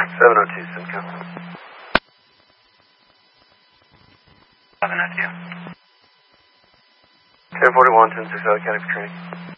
702, Simcoe. 702. 1041, 1060, Academy for training.